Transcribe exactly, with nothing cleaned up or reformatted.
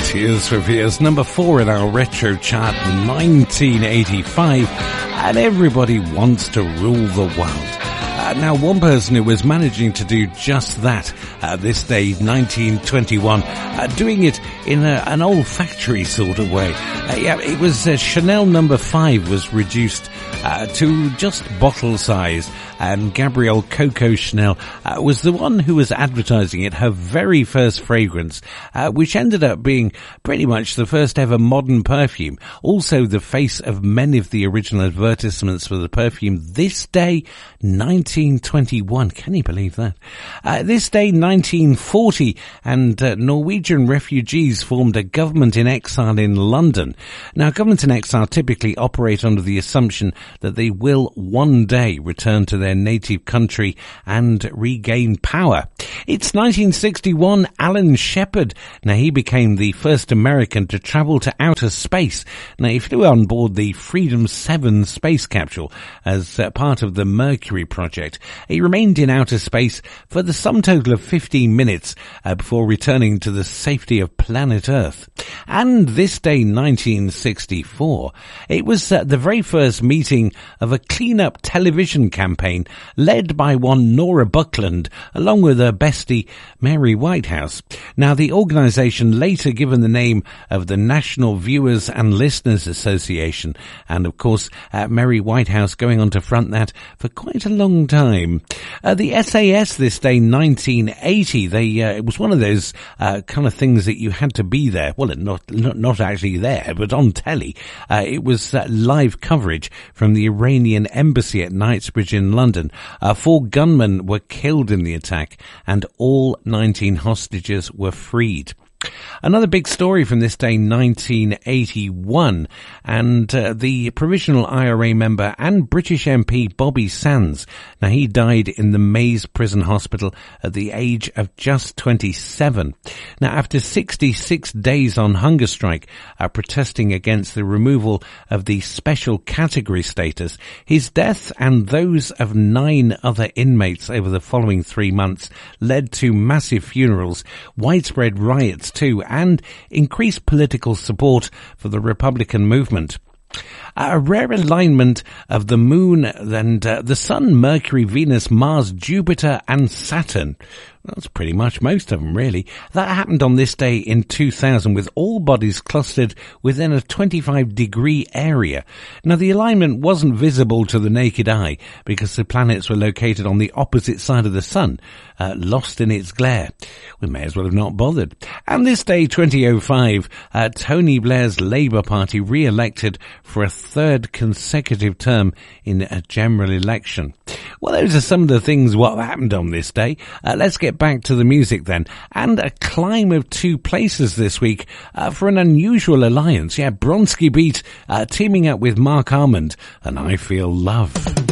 Tears for Fears, number four in our retro chart, nineteen eighty-five, and Everybody Wants to Rule the World. Uh, now, one person who was managing to do just that uh, this day, nineteen twenty-one, uh, doing it in a, an olfactory sort of way. Uh, yeah, it was uh, Chanel number five was reduced uh, to just bottle size, and Gabrielle Coco Chanel uh, was the one who was advertising it, her very first fragrance, uh, which ended up being pretty much the first ever modern perfume. Also the face of many of the original advertisements for the perfume. This day, nineteen twenty-one. Can you believe that? Uh, this day, nineteen forty, and uh, Norwegian refugees formed a government in exile in London. Now, governments in exile typically operate under the assumption that they will one day return to their native country and regain power. It's nineteen sixty-one, Alan Shepard. Now, he became the first American to travel to outer space. Now, he flew on board the Freedom seven space capsule as uh, part of the Mercury project. He remained in outer space for the sum total of fifteen minutes uh, before returning to the safety of planet Earth. And this day, nineteen sixty-four, it was uh, the very first meeting of a clean-up television campaign led by one Nora Buckland, along with her bestie Mary Whitehouse. Now, the organisation later given the name of the National Viewers and Listeners Association, and of course uh, Mary Whitehouse going on to front that for quite a long time. Uh, the S A S this day, nineteen eighty, they uh, it was one of those uh, kind of things that you had to be there. Well, not not, not actually there, but on telly. Uh, it was uh, live coverage from the Iranian embassy at Knightsbridge in London. Uh, four gunmen were killed in the attack, and all nineteen hostages were freed. Another big story from this day, nineteen eighty-one, and uh, the provisional I R A member and British M P Bobby Sands. Now, he died in the Maze Prison Hospital at the age of just twenty-seven. Now, after sixty-six days on hunger strike, uh, protesting against the removal of the special category status, his death and those of nine other inmates over the following three months led to massive funerals, widespread riots too, and increased political support for the Republican movement. A rare alignment of the Moon and uh, the Sun, Mercury, Venus, Mars, Jupiter and Saturn. That's pretty much most of them, really. That happened on this day in two thousand, with all bodies clustered within a twenty-five degree area. Now, the alignment wasn't visible to the naked eye because the planets were located on the opposite side of the Sun, uh, lost in its glare. We may as well have not bothered. And this day, twenty oh five, uh, Tony Blair's Labour Party re-elected for a third consecutive term in a general election. Well, those are some of the things what happened on this day. Uh, let's get back to the music then. And a climb of two places this week uh, for an unusual alliance. Yeah, Bronski Beat uh, teaming up with Mark Armand, and I Feel Love.